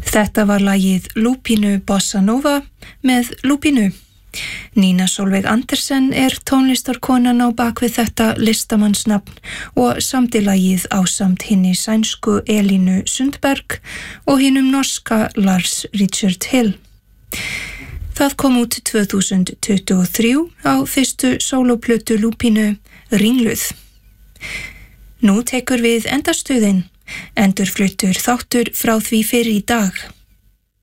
Þetta var lagið Lupínu Bossa Nova með Lupínu. Nína Sólveig Andersen tónlistarkonan á bakvið þetta listamannsnafn og samdi lagið ásamt hinni sænsku Elínu Sundberg og hinum norska Lars Richard Hill. Það kom út 2023 á fyrstu sólóplötu Lupínu, Ringluð. Nú tekur við endastöðin, endurfluttur þáttur frá því fyrr í dag.